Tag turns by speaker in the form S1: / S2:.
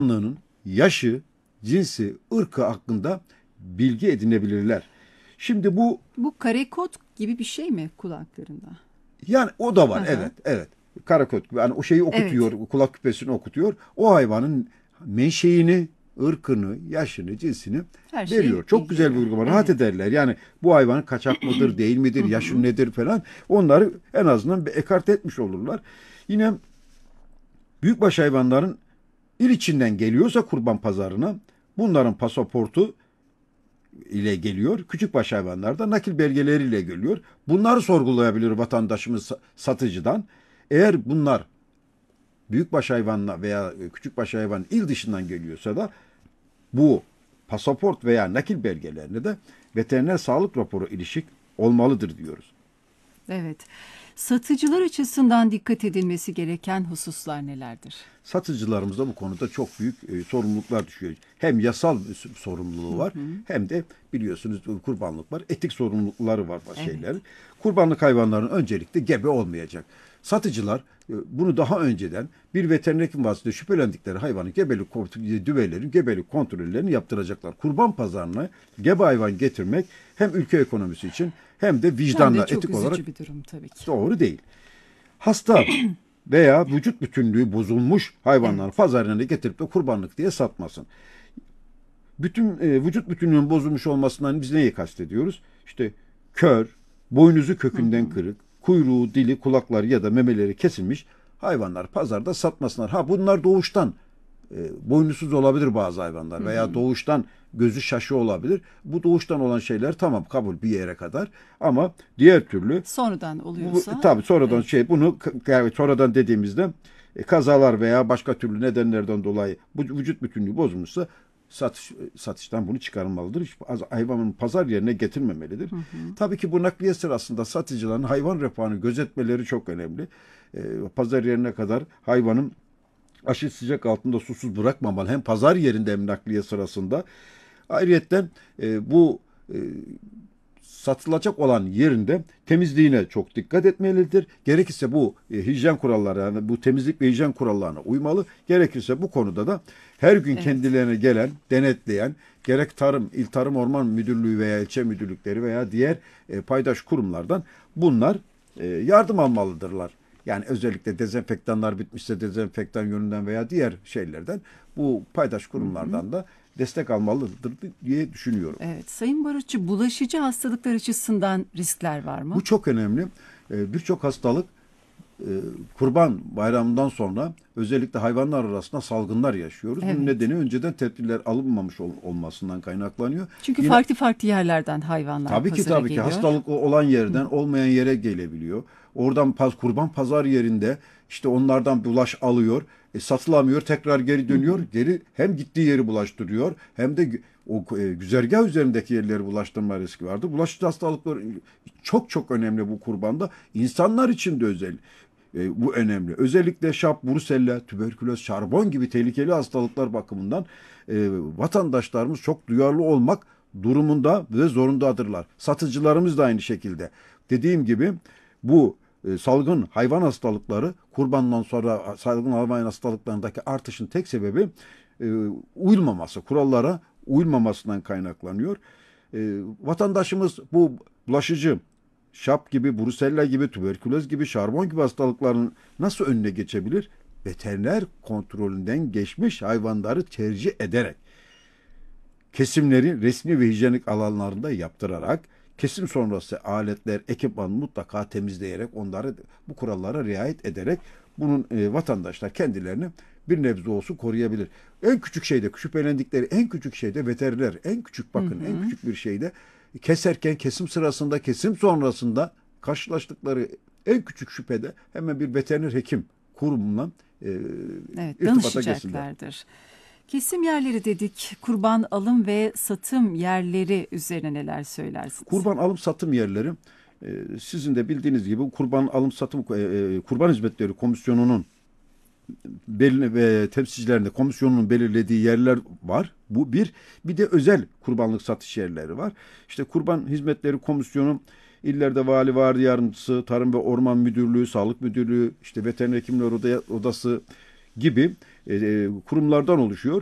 S1: hayvanlığının yaşı, cinsi, ırkı hakkında bilgi edinebilirler. Şimdi
S2: Bu karekod gibi bir şey mi kulaklarında?
S1: yani o da
S2: Hı
S1: var,
S2: hı.
S1: evet, evet. Karakot gibi yani o şeyi
S2: Evet.
S1: okutuyor, kulak küpesini okutuyor. O hayvanın menşeini, ırkını, yaşını, cinsini
S2: Her
S1: veriyor.
S2: şeyi
S1: Çok
S2: bilgi
S1: güzel bir
S2: veriyor.
S1: uygulama. Rahat
S2: Evet.
S1: ederler. Yani bu hayvan kaçak mıdır, değil
S2: Hı
S1: midir, yaşı
S2: hı.
S1: nedir falan. Onları en azından bir ekarte etmiş olurlar. Yine büyükbaş hayvanların il içinden geliyorsa kurban pazarına bunların pasaportu ile geliyor. Küçükbaş hayvanlar da nakil belgeleriyle geliyor. Bunları sorgulayabilir vatandaşımız satıcıdan. Eğer bunlar büyükbaş hayvanla veya küçükbaş hayvan il dışından geliyorsa da bu pasaport veya nakil belgelerine de veteriner sağlık raporu ilişik olmalıdır diyoruz.
S2: Evet. Satıcılar açısından dikkat edilmesi gereken hususlar nelerdir?
S1: Satıcılarımıza bu konuda çok büyük sorumluluklar düşüyor. Hem yasal bir sorumluluğu var hem de biliyorsunuz kurbanlık var. Etik sorumlulukları var
S2: Evet.
S1: şeyler. Kurbanlık hayvanların öncelikle gebe olmayacak. Satıcılar bunu daha önceden bir veteriner hekim vasıtasıyla şüphelendikleri hayvanın düvelerin gebelik kontrollerini yaptıracaklar. Kurban pazarına gebe hayvan getirmek hem ülke ekonomisi için hem de
S2: Hem de
S1: vicdanla
S2: çok
S1: etik olarak
S2: üzücü bir durum tabii ki.
S1: doğru değil. Hasta veya vücut bütünlüğü bozulmuş hayvanları
S2: Evet.
S1: pazarına getirip de kurbanlık diye satmasın. Bütün vücut bütünlüğünün bozulmuş olmasından biz neyi kastediyoruz? İşte kör, boynuzu kökünden kırık, kuyruğu, dili, kulakları ya da memeleri kesilmiş hayvanlar pazarda satmasınlar. Ha bunlar doğuştan boynuzsuz olabilir bazı hayvanlar veya doğuştan gözü şaşı olabilir. Bu doğuştan olan şeyler tamam kabul bir yere kadar ama diğer türlü
S2: Sonradan oluyorsa
S1: tabii sonradan
S2: evet.
S1: bunu yani sonradan dediğimizde kazalar veya başka türlü nedenlerden dolayı bu vücut bütünlüğü bozulmuşsa satıştan bunu çıkarılmalıdır. Hayvanın pazar yerine getirmemelidir. Tabii ki bu nakliye sırasında satıcıların hayvan refahını gözetmeleri çok önemli. Pazar yerine kadar hayvanın aşırı sıcak altında susuz bırakmamalı. Hem pazar yerinde hem nakliye sırasında. Ayrıyeten bu e, satılacak olan yerinde temizliğine çok dikkat etmelidir. Gerekirse bu hijyen kuralları yani bu temizlik ve hijyen kurallarına uymalı. Gerekirse bu konuda da her gün
S2: Evet.
S1: kendilerine gelen, denetleyen gerek tarım, il tarım orman müdürlüğü veya ilçe müdürlükleri veya diğer paydaş kurumlardan bunlar yardım almalıdırlar. Yani özellikle dezenfektanlar bitmişse dezenfektan yönünden veya diğer şeylerden bu paydaş kurumlardan da destek almalıdır diye düşünüyorum.
S2: Evet. Sayın Barutçu, bulaşıcı hastalıklar açısından riskler var
S1: Bu
S2: mı?
S1: çok önemli. Birçok hastalık e, Kurban Bayramı'ndan sonra özellikle hayvanlar arasında salgınlar yaşıyoruz. Bunun
S2: Evet.
S1: nedeni önceden tedbirler alınmamış olmasından kaynaklanıyor.
S2: Çünkü
S1: Yine
S2: farklı farklı yerlerden hayvanlar
S1: tabii ki
S2: pazara
S1: tabii ki
S2: geliyor.
S1: hastalık olan yerden olmayan yere gelebiliyor. Oradan kurban pazar yerinde işte onlardan bulaş alıyor. Satılamıyor, tekrar geri dönüyor. Geri hem gittiği yeri bulaştırıyor hem de o güzergah üzerindeki yerleri bulaştırma riski vardı. Bulaşıcı hastalıklar çok çok önemli bu kurbanda. İnsanlar için de bu önemli. Özellikle şap, brusella, tüberküloz, şarbon gibi tehlikeli hastalıklar bakımından vatandaşlarımız çok duyarlı olmak durumunda ve zorundadırlar. Satıcılarımız da aynı şekilde. Dediğim gibi bu salgın hayvan hastalıkları kurbandan sonra salgın hayvan hastalıklarındaki artışın tek sebebi uyulmaması, kurallara uyulmamasından kaynaklanıyor. Vatandaşımız bu bulaşıcı şap gibi, brusella gibi, tüberküloz gibi, şarbon gibi hastalıkların nasıl önüne geçebilir? Veteriner kontrolünden geçmiş hayvanları tercih ederek, kesimleri resmi ve hijyenik alanlarında yaptırarak, kesim sonrası aletler, ekipman mutlaka temizleyerek, onları bu kurallara riayet ederek bunun vatandaşlar kendilerini bir nebze olsun koruyabilir. En küçük şeyde şüphelendikleri en küçük şeyde veteriner en küçük bakın en küçük bir şeyde keserken kesim sırasında kesim sonrasında karşılaştıkları en küçük şüphede hemen bir veteriner hekim kurumuna e,
S2: Evet,
S1: irtibata geçsinler.
S2: danışacaklardır. Kesim yerleri dedik. Kurban alım ve satım yerleri üzerine neler söylersiniz?
S1: Kurban alım satım yerleri sizin de bildiğiniz gibi kurban alım satım kurban hizmetleri komisyonunun belli ve temsilcilerinde komisyonun belirlediği yerler var. Bu bir. Bir de özel kurbanlık satış yerleri var. İşte kurban hizmetleri komisyonu illerde vali vardı yardımcısı, tarım ve orman müdürlüğü, sağlık müdürlüğü, işte veteriner hekimler odası gibi kurumlardan oluşuyor.